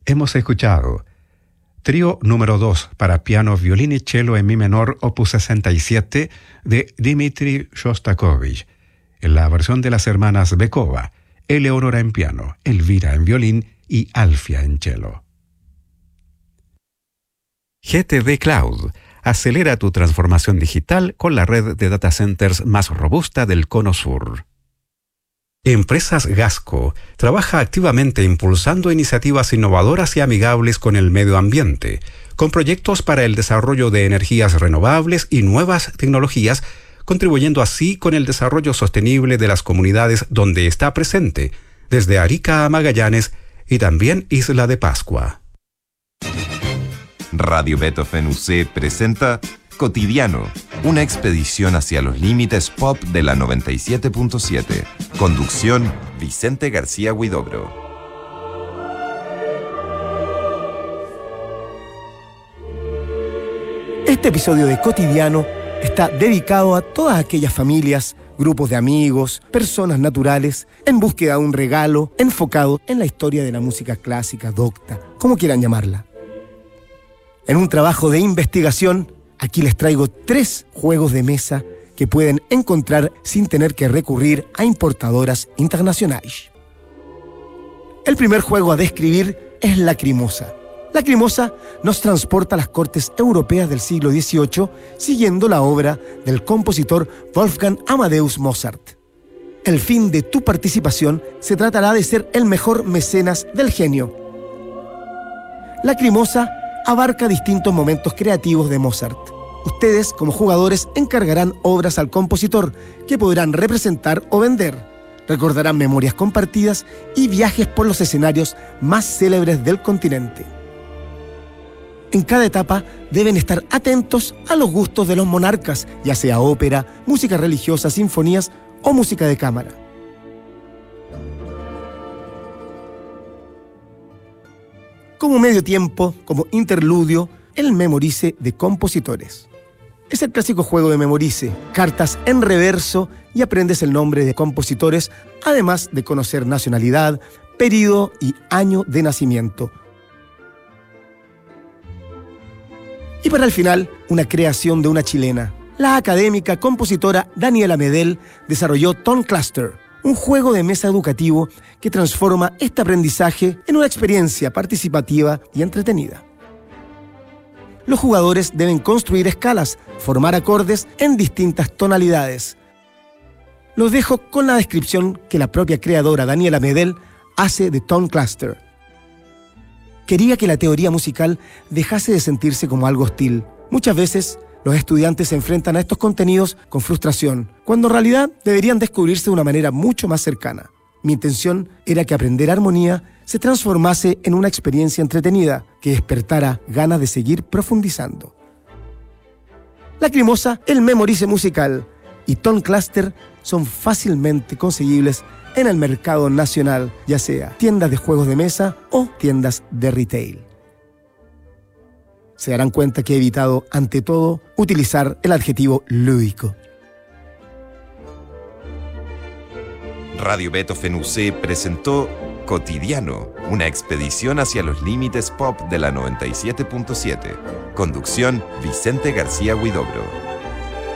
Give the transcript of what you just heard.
Hemos escuchado Trío número 2 para piano, violín y cello en mi menor, opus 67, de Dmitri Shostakovich, en la versión de las hermanas Bekova, Eleonora en piano, Elvira en violín y Alfia en cello. GTD Cloud. Acelera tu transformación digital con la red de data centers más robusta del Cono Sur. Empresas Gasco trabaja activamente impulsando iniciativas innovadoras y amigables con el medio ambiente, con proyectos para el desarrollo de energías renovables y nuevas tecnologías, contribuyendo así con el desarrollo sostenible de las comunidades donde está presente, desde Arica a Magallanes y también Isla de Pascua. Radio Beethoven UC presenta Cotidiano, una expedición hacia los límites pop de la 97.7. Conducción, Vicente García Huidobro. Este episodio de Cotidiano está dedicado a todas aquellas familias, grupos de amigos, personas naturales, en búsqueda de un regalo enfocado en la historia de la música clásica, docta, como quieran llamarla. En un trabajo de investigación, aquí les traigo 3 juegos de mesa que pueden encontrar sin tener que recurrir a importadoras internacionales. El primer juego a describir es Lacrimosa. Lacrimosa nos transporta a las cortes europeas del siglo XVIII siguiendo la obra del compositor Wolfgang Amadeus Mozart. El fin de tu participación se tratará de ser el mejor mecenas del genio. Lacrimosa abarca distintos momentos creativos de Mozart. Ustedes, como jugadores, encargarán obras al compositor que podrán representar o vender. Recordarán memorias compartidas y viajes por los escenarios más célebres del continente. En cada etapa deben estar atentos a los gustos de los monarcas, ya sea ópera, música religiosa, sinfonías o música de cámara. Como medio tiempo, como interludio, el Memorice de compositores. Es el clásico juego de Memorice, cartas en reverso y aprendes el nombre de compositores, además de conocer nacionalidad, periodo y año de nacimiento. Y para el final, una creación de una chilena. La académica compositora Daniela Medel desarrolló Tone Cluster, un juego de mesa educativo que transforma este aprendizaje en una experiencia participativa y entretenida. Los jugadores deben construir escalas, formar acordes en distintas tonalidades. Los dejo con la descripción que la propia creadora Daniela Medel hace de Tone Cluster. Quería que la teoría musical dejase de sentirse como algo hostil. Muchas veces los estudiantes se enfrentan a estos contenidos con frustración, cuando en realidad deberían descubrirse de una manera mucho más cercana. Mi intención era que aprender armonía se transformase en una experiencia entretenida que despertara ganas de seguir profundizando. Lacrimosa, el Memorice musical y Tone Cluster son fácilmente conseguibles en el mercado nacional, ya sea tiendas de juegos de mesa o tiendas de retail. Se darán cuenta que he evitado, ante todo, utilizar el adjetivo lúdico. Radio Beethoven UC presentó Cotidiano, una expedición hacia los límites pop de la 97.7. Conducción, Vicente García Huidobro.